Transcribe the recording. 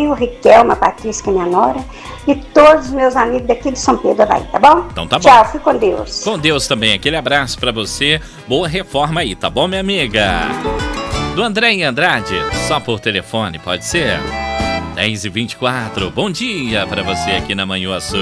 o Riquelme, a Patrícia, que é minha nora, e todos os meus amigos daqui de São Pedro Havaí, tá bom? Então tá bom. Tchau, fique com Deus. Com Deus também, aquele abraço pra você. Boa reforma aí, tá bom, minha amiga? Do André em Andrade, só por telefone, pode ser? 10h24, bom dia pra você aqui na Manhuaçu.